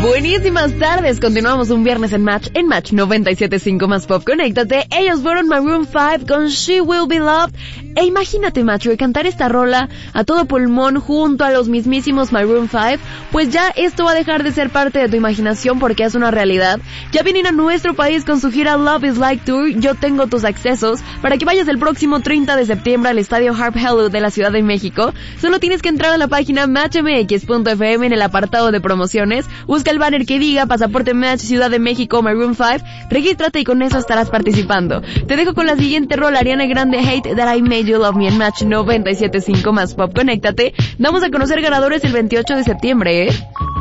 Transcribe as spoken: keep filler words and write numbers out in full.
Buenísimas tardes, continuamos un viernes en Match, en Match noventa y siete punto cinco más Pop. Conéctate, ellos fueron Maroon five con She Will Be Loved. E imagínate, macho, de cantar esta rola a todo pulmón junto a los mismísimos Maroon five, pues ya esto va a dejar de ser parte de tu imaginación porque es una realidad. Ya vienen a nuestro país con su gira Love is Like Tour. Yo tengo tus accesos para que vayas el próximo treinta de septiembre al Estadio Harp Hello de la Ciudad de México. Solo tienes que entrar a la página match m x punto f m en el apartado de promociones, busca el banner que diga Pasaporte Match Ciudad de México Maroon five, regístrate y con eso estarás participando. Te dejo con la siguiente rola, Ariana Grande, Hate That I Made You Love Me en Match noventa y siete punto cinco más Pop. Conéctate, vamos a conocer ganadores el veintiocho de septiembre, ¿eh?